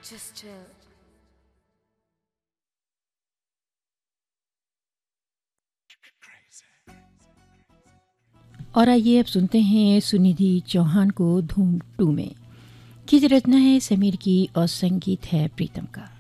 Just chill. और आइए अब सुनते हैं सुनिधि चौहान को धूम 2 में। गीत रचना है समीर की और संगीत है प्रीतम का।